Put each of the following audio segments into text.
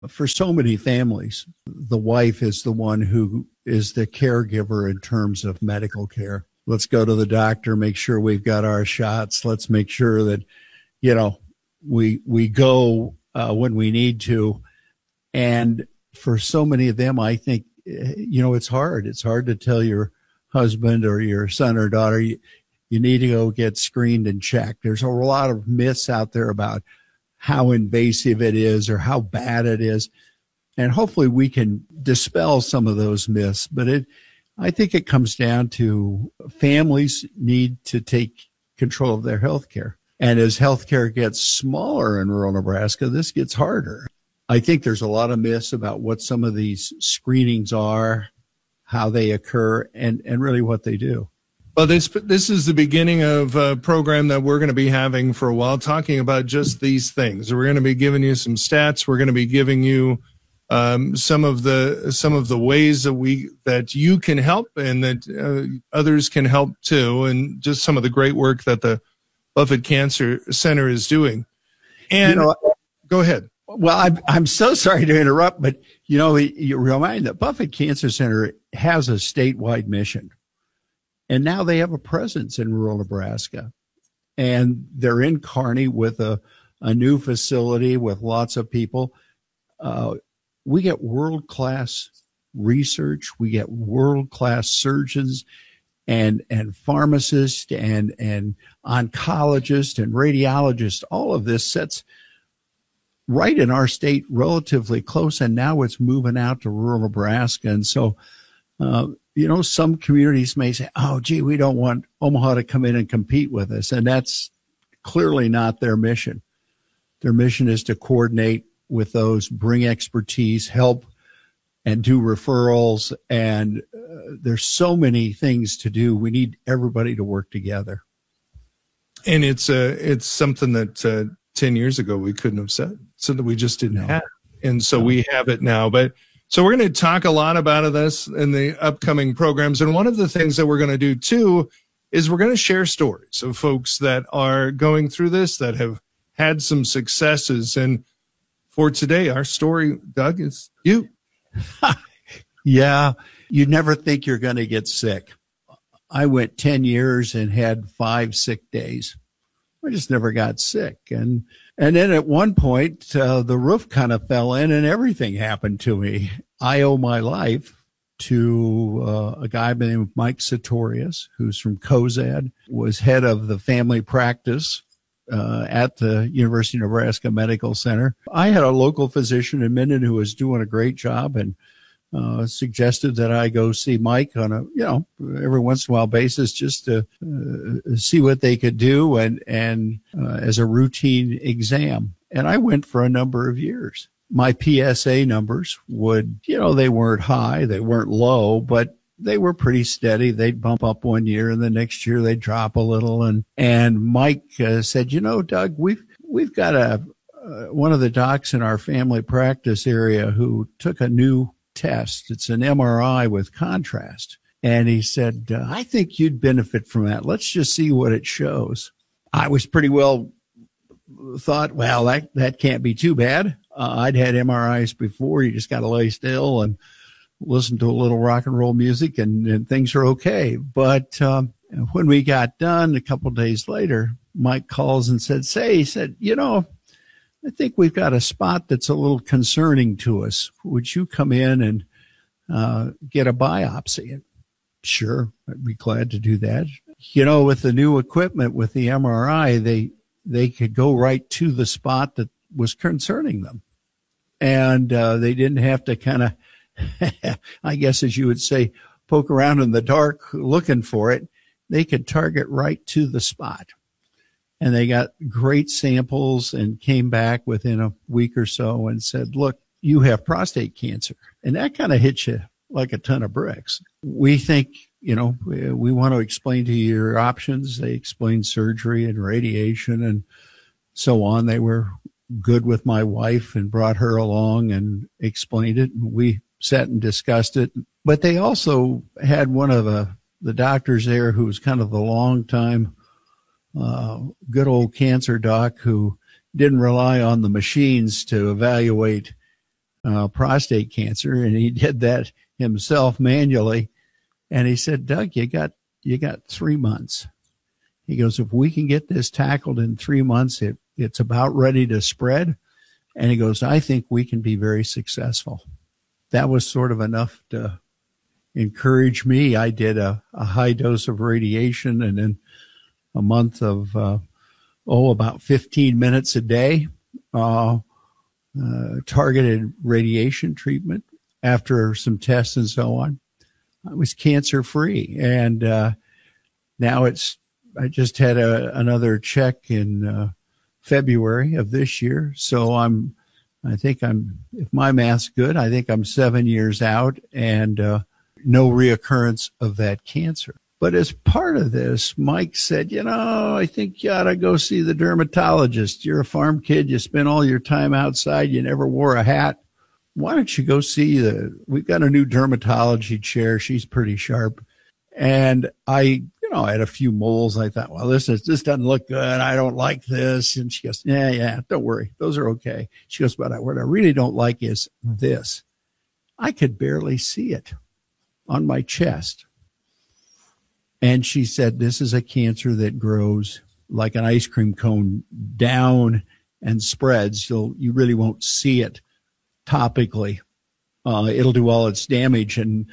For so many families, the wife is the one who is the caregiver in terms of medical care. Let's go to the doctor, make sure we've got our shots. Let's make sure that, we go when we need to. And for so many of them, I think, it's hard. It's hard to tell your husband or your son or daughter, you need to go get screened and checked. There's a lot of myths out there about how invasive it is or how bad it is. And hopefully we can dispel some of those myths. But I think it comes down to families need to take control of their health care. And as healthcare gets smaller in rural Nebraska, this gets harder. I think there's a lot of myths about what some of these screenings are, how they occur, and really what they do. Well, this is the beginning of a program that we're going to be having for a while, talking about just these things. We're going to be giving you some stats. We're going to be giving you some of the ways that you can help and that others can help too, and just some of the great work that the Buffett Cancer Center is doing. And go ahead. Well, I'm so sorry to interrupt, but you remind that Buffett Cancer Center has a statewide mission, and now they have a presence in rural Nebraska, and they're in Kearney with a new facility with lots of people. We get world-class research. We get world-class surgeons and pharmacists and oncologists and radiologists. All of this sets right in our state relatively close, and now it's moving out to rural Nebraska. And so, some communities may say, oh, gee, we don't want Omaha to come in and compete with us. And that's clearly not their mission. Their mission is to coordinate with those, bring expertise, help, and do referrals. And there's so many things to do. We need everybody to work together. And it's something that 10 years ago we couldn't have said, something we just didn't have. And so we have it now. But so we're going to talk a lot about this in the upcoming programs. And one of the things that we're going to do too is we're going to share stories of folks that are going through this, that have had some successes. And for today, our story, Doug, is you. Yeah. You never think you're going to get sick. I went 10 years and had 5 sick days. I just never got sick. And then at one point, the roof kind of fell in and everything happened to me. I owe my life to a guy by the name of Mike Sartorius, who's from Cozad, was head of the family practice at the University of Nebraska Medical Center. I had a local physician in Minden who was doing a great job and suggested that I go see Mike on a, every once in a while basis just to see what they could do and as a routine exam. And I went for a number of years. My PSA numbers would, they weren't high, they weren't low, but they were pretty steady. They'd bump up one year and the next year they'd drop a little. And Mike said, Doug, we've got one of the docs in our family practice area who took a new test. It's an MRI with contrast. And he said, I think you'd benefit from that. Let's just see what it shows. I was pretty well thought, well, that can't be too bad. I'd had MRIs before. You just got to lay still and listen to a little rock and roll music and things are okay. But when we got done a couple of days later, Mike calls and said, I think we've got a spot that's a little concerning to us. Would you come in and get a biopsy? And sure, I'd be glad to do that. With the new equipment, with the MRI, they could go right to the spot that was concerning them. And they didn't have to kind of, I guess as you would say, poke around in the dark looking for it. They could target right to the spot. And they got great samples and came back within a week or so and said, look, you have prostate cancer. And that kind of hits you like a ton of bricks. We think, we want to explain to you your options. They explained surgery and radiation and so on. They were good with my wife and brought her along and explained it. And we sat and discussed it. But they also had one of the doctors there who was kind of the long time good old cancer doc who didn't rely on the machines to evaluate prostate cancer, and he did that himself manually. And he said, Doug, you got 3 months. He goes, if we can get this tackled in 3 months, it's about ready to spread. And he goes, I think we can be very successful. That was sort of enough to encourage me. I did a high dose of radiation, and then a month of, about 15 minutes a day, targeted radiation treatment after some tests and so on. I was cancer free. And now I just had another check in February of this year. So if my math's good, I think I'm 7 years out and no reoccurrence of that cancer. But as part of this, Mike said, I think you ought to go see the dermatologist. You're a farm kid. You spend all your time outside. You never wore a hat. Why don't you go see we've got a new dermatology chair. She's pretty sharp. And I had a few moles. I thought, well, this doesn't look good. I don't like this. And she goes, yeah, don't worry. Those are okay. She goes, but what I really don't like is this. I could barely see it on my chest. And she said, this is a cancer that grows like an ice cream cone down and spreads. You really won't see it topically. It'll do all its damage and,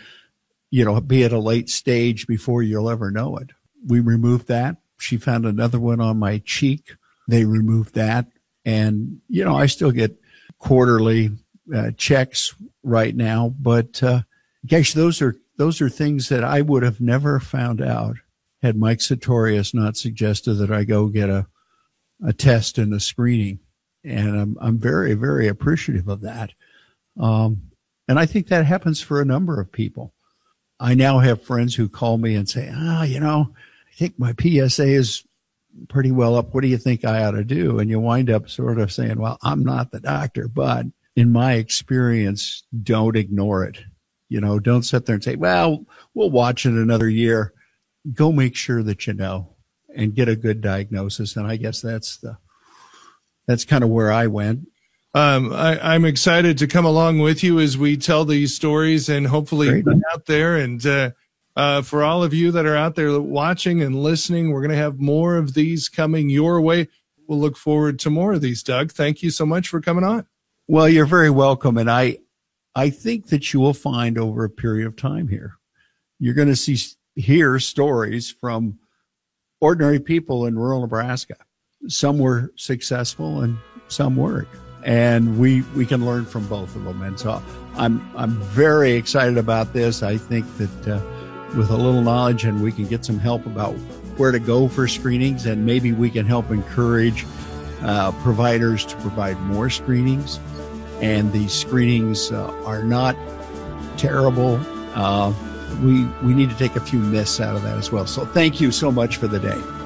be at a late stage before you'll ever know it. We removed that. She found another one on my cheek. They removed that. And, I still get quarterly checks right now. But, gosh, those are things that I would have never found out had Mike Sartorius not suggested that I go get a test and a screening. And I'm very, very appreciative of that. And I think that happens for a number of people. I now have friends who call me and say, I think my PSA is pretty well up. What do you think I ought to do? And you wind up sort of saying, well, I'm not the doctor, but in my experience, don't ignore it. Don't sit there and say, well, we'll watch it another year. Go make sure that you know and get a good diagnosis. And I guess that's kind of where I went. I'm excited to come along with you as we tell these stories and hopefully get out there. And for all of you that are out there watching and listening, we're going to have more of these coming your way. We'll look forward to more of these, Doug. Thank you so much for coming on. Well, you're very welcome. And I think that you will find over a period of time here, you're going to hear stories from ordinary people in rural Nebraska. Some were successful and some weren't. And we can learn from both of them. And so I'm very excited about this. I think that with a little knowledge and we can get some help about where to go for screenings, and maybe we can help encourage providers to provide more screenings. And these screenings are not terrible. We need to take a few myths out of that as well. So thank you so much for the day.